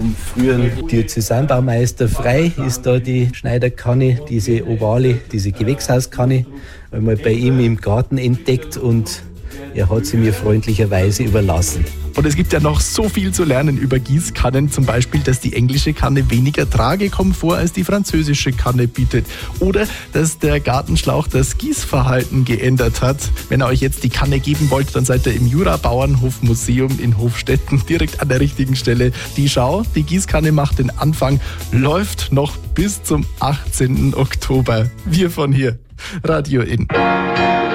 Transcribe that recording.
vom früheren Diözesanbaumeister Frei ist da die Schneiderkanne, diese ovale, diese Gewächshauskanne, einmal bei ihm im Garten entdeckt und er hat sie mir freundlicherweise überlassen. Und es gibt ja noch so viel zu lernen über Gießkannen, zum Beispiel, dass die englische Kanne weniger Tragekomfort als die französische Kanne bietet. Oder dass der Gartenschlauch das Gießverhalten geändert hat. Wenn ihr euch jetzt die Kanne geben wollt, dann seid ihr im Jura-Bauernhof-Museum in Hofstetten direkt an der richtigen Stelle. Die Schau, die Gießkanne macht den Anfang, läuft noch bis zum 18. Oktober. Wir von hier, Radio In.